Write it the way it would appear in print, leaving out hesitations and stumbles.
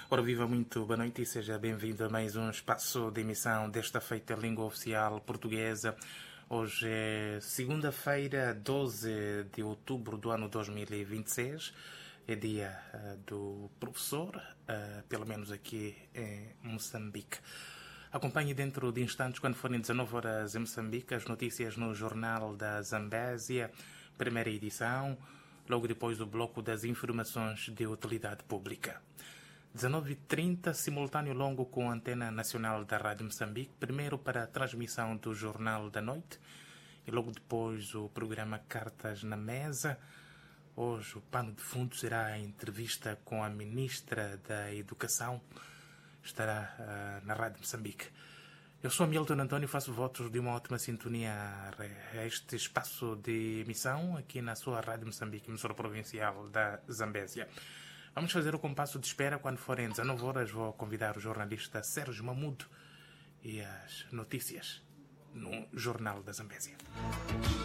Ora, viva, muito boa noite e seja bem-vindo a mais um espaço de emissão desta feita língua oficial portuguesa. Hoje é segunda-feira, 12 de outubro do ano 2026. É dia do professor, pelo menos aqui em Moçambique. Acompanhe dentro de instantes, quando forem 19 horas em Moçambique, as notícias no Jornal da Zambésia, primeira edição, logo depois do bloco das informações de utilidade pública. 19h30, simultâneo longo com a Antena Nacional da Rádio Moçambique, primeiro para a transmissão do Jornal da Noite e logo depois o programa Cartas na Mesa. Hoje o pano de fundo será a entrevista com a Ministra da Educação, estará na Rádio Moçambique. Eu sou Milton António e faço votos de uma ótima sintonia a este espaço de emissão aqui na sua Rádio Moçambique, emissora provincial da Zambésia. Vamos fazer o compasso de espera. Quando forem 19 horas, vou convidar o jornalista Sérgio Mamudo e as notícias no Jornal da Zambésia.